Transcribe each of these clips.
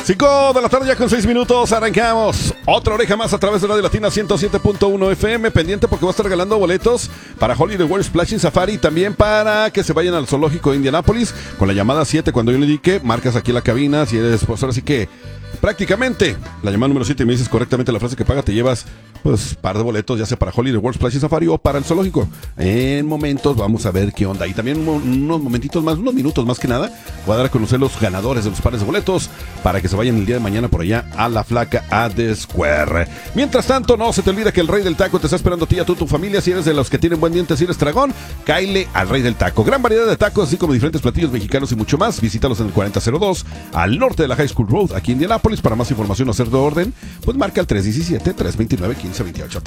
5 de la tarde ya con 6 minutos, arrancamos otra oreja más a través de Radio Latina 107.1 FM, pendiente porque voy a estar regalando boletos para Holiday World Splashing Safari y también para que se vayan al zoológico de Indianápolis con la llamada 7 cuando yo le indique, marcas aquí la cabina, si eres pues ahora sí que prácticamente la llamada número 7 y me dices correctamente la frase que paga, te llevas pues par de boletos ya sea para Holiday World Splashing Safari o para el zoológico. En momentos vamos a ver qué onda y también unos momentitos más, unos minutos más que nada, voy a dar a conocer los ganadores de los pares de boletos para que se vayan el día de mañana por allá a la Flaca AD Square. Mientras tanto, no se te olvide que el Rey del Taco te está esperando a ti y a tu familia. Si eres de los que tienen buen diente, si eres dragón, cáile al Rey del Taco. Gran variedad de tacos, así como diferentes platillos mexicanos y mucho más. Visítalos en el 4002 al norte de la High School Road, aquí en Indianápolis. Para más información o hacer de orden, pues marca el 317-329-1528.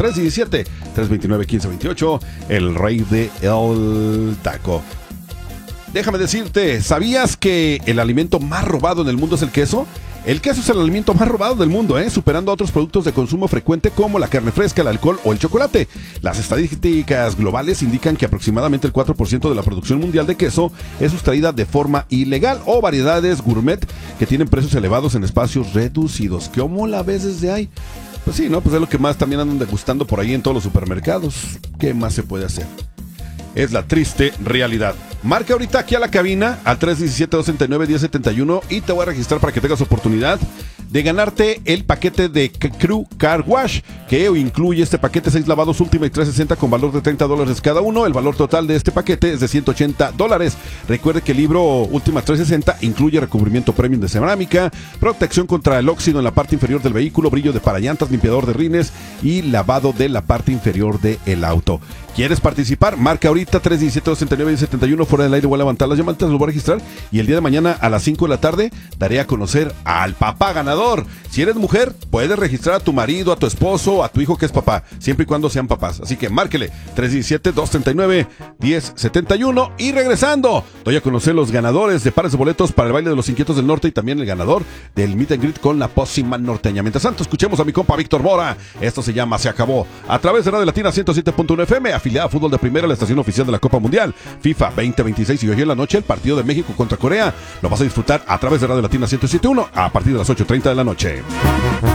317-329-1528, el Rey del Taco. Déjame decirte, ¿sabías que el alimento más robado en el mundo es el queso? El queso es el alimento más robado del mundo, superando a otros productos de consumo frecuente como la carne fresca, el alcohol o el chocolate. Las estadísticas globales indican que aproximadamente el 4% de la producción mundial de queso es sustraída de forma ilegal o variedades gourmet que tienen precios elevados en espacios reducidos. ¿Cómo la ves desde ahí? Pues sí, ¿no? Pues es lo que más también andan degustando por ahí en todos los supermercados. ¿Qué más se puede hacer? Es la triste realidad. Marca ahorita aquí a la cabina al 317-269-1071 y te voy a registrar para que tengas oportunidad de ganarte el paquete de Crew Car Wash, que incluye este paquete 6 lavados Ultimate 360 con valor de $30 cada uno. El valor total de este paquete es de $180. Recuerde que el libro Ultimate 360 incluye recubrimiento premium de cerámica, protección contra el óxido en la parte inferior del vehículo, brillo de parallantas, limpiador de rines y lavado de la parte inferior del auto. ¿Quieres participar? Marca ahorita 317-269-1071 fuera del aire, voy a levantar las llamadas, lo voy a registrar y el día de mañana a las 5 de la tarde daré a conocer al papá ganador. Si eres mujer, puedes registrar a tu marido, a tu esposo, a tu hijo que es papá, siempre y cuando sean papás. Así que márquele 317-239-1071 y regresando, doy a conocer los ganadores de pares de boletos para el baile de los Inquietos del Norte y también el ganador del Meet and Greet con la Pócima Norteña. Mientras tanto, escuchemos a mi compa Víctor Mora. Esto se llama Se Acabó a través de Radio Latina 107.1 FM, afiliada a Fútbol de Primera, la estación oficial de la Copa Mundial FIFA 2026. Y hoy en la noche el partido de México contra Corea lo vas a disfrutar a través de Radio Latina 107.1 a partir de las 8:30 de la noche.